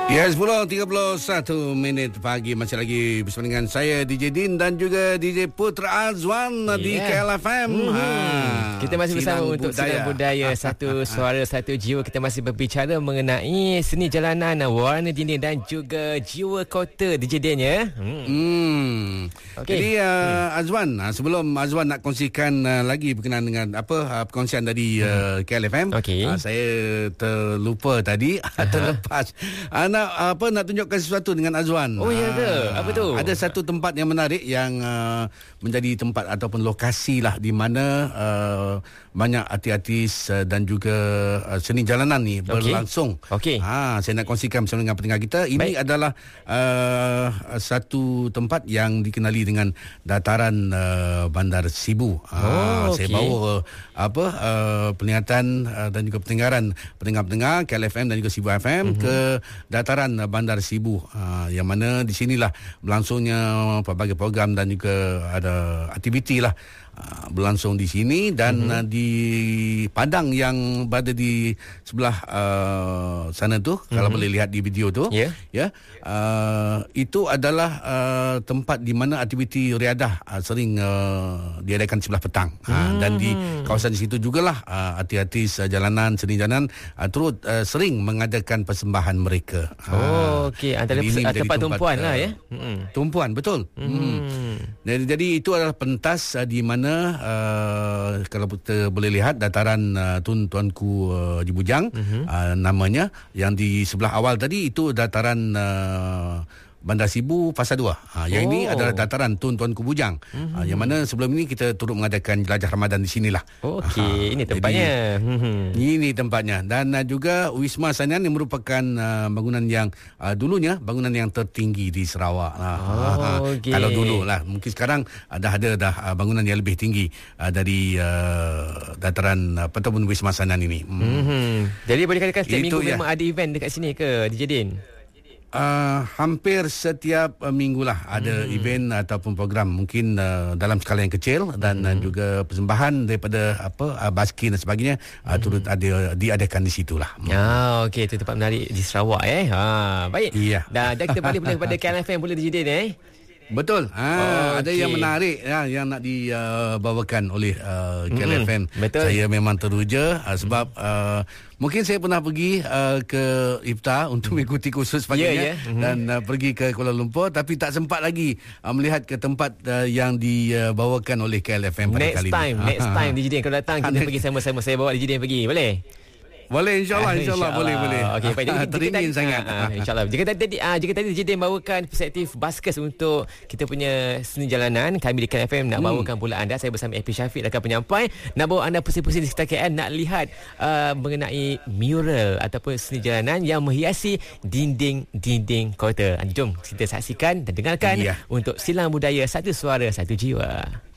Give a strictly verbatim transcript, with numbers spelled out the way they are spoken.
Ya, sepuluh tiga puluh satu minit pagi. Masih lagi bersama dengan saya D J Din dan juga D J Putra Azwan yeah. di K L F M. Mm-hmm. Ha, kita masih bersama Sinang untuk budaya. Sinar Budaya. Satu suara, satu jiwa. Kita masih berbicara mengenai seni jalanan, warna dinding dan juga jiwa kota D J Din ya. Hmm. hmm. Okay. Jadi uh, hmm. Azwan, sebelum Azwan nak kongsikan uh, lagi berkenaan dengan apa uh, perkongsian dari uh, K L F M, okay. uh, saya terlupa tadi, terlepas. Uh, nak apa nak tunjukkan sesuatu dengan Azwan. Oh ya ke? Apa tu? Ada satu tempat yang menarik yang uh, menjadi tempat ataupun lokasi lah di mana uh, banyak artis-artis uh, dan juga uh, seni jalanan ni okay. berlangsung. Okey. Ha, saya nak kongsikan bersama dengan pendengar kita. Ini Baik. adalah uh, satu tempat yang dikenali dengan dataran uh, Bandar Sibu. Ha, oh, saya okay. bawa apa uh, pelihatan uh, dan juga pendengaran pendengar-pendengar K L F M dan juga Sibu F M mm-hmm. ke dataran Bandar Sibu, uh, yang mana di sinilah berlangsungnya pelbagai program dan juga ada aktiviti lah uh, berlangsung di sini dan mm-hmm. uh, di padang yang berada di sebelah uh, sana tu mm-hmm. kalau boleh lihat di video tu yeah. ya uh, itu adalah uh, tempat di mana aktiviti riadah uh, sering uh, diadakan sebelah petang mm-hmm. uh, dan di kawasan di situ jugalah uh, artis-artis uh, jalanan seni jalanan uh, turut uh, sering mengadakan persembahan mereka. Oh, okey. Antara tempat, tempat tumpuan lah ya. Hmm. Tumpuan, betul. Hmm. Hmm. Jadi, jadi itu adalah pentas uh, di mana uh, kalau kita boleh lihat dataran uh, Tun Tuanku uh, di Bujang uh-huh. uh, namanya, yang di sebelah awal tadi itu dataran uh, Bandar Sibu Fasa dua. Ha, yang oh. ini adalah dataran Tun Tuanku Bujang. Mm-hmm. Ha, yang mana sebelum ini kita turut mengadakan jelajah Ramadan di sinilah. Okey, ha, ini tempatnya. Jadi, ini tempatnya. Dan uh, juga Wisma Sanian yang merupakan uh, bangunan yang uh, dulunya bangunan yang tertinggi di Sarawak. Ha, oh, ha, okay. Kalau dulu lah, mungkin sekarang uh, dah ada dah uh, bangunan yang lebih tinggi uh, dari uh, dataran uh, ataupun Wisma Sanian ini. Hmm. Mm-hmm. Jadi boleh katakan setiap Itu, minggu ya. memang ada event dekat sini ke D J Din? Uh, hampir setiap uh, minggu lah ada hmm. event ataupun program, mungkin uh, dalam skala yang kecil dan hmm. uh, juga persembahan daripada apa uh, baskin dan sebagainya uh, hmm. turut ada diadakan di situlah. Ah, okey, itu tempat menarik di Sarawak eh. Ha, baik. Iya. Dan, dan kita balik kepada K L F M boleh D J Din eh. Betul. Ha, oh, ada okay. yang menarik ya, yang nak dibawakan uh, oleh uh, K L F M. Mm, betul. Saya memang teruja uh, sebab uh, mungkin saya pernah pergi uh, ke Iftar untuk mengikuti kursus sebagainya yeah, yeah. Mm-hmm. dan uh, pergi ke Kuala Lumpur, tapi tak sempat lagi uh, melihat ke tempat uh, yang dibawakan oleh K L F M pada next kali time, ini. Next time D J Din kalau datang kita pergi sama-sama, saya bawa D J Din pergi, boleh? Boleh, insyaAllah, insyaAllah, insya boleh, boleh. Okey, baik. Jadi, teringin sangat. Uh, InsyaAllah. Jika tadi, uh, jika tadi D J Din bawakan perspektif Baskers untuk kita punya seni jalanan, kami di K L F M nak hmm. bawakan pula anda. Saya bersama A P Syafiq akan penyampai. Nak bawa anda pusing-pusing di sekitar K L, nak lihat uh, mengenai mural ataupun seni jalanan yang menghiasi dinding-dinding kota. Jom kita saksikan dan dengarkan yeah. untuk Silang Budaya, satu suara, satu jiwa.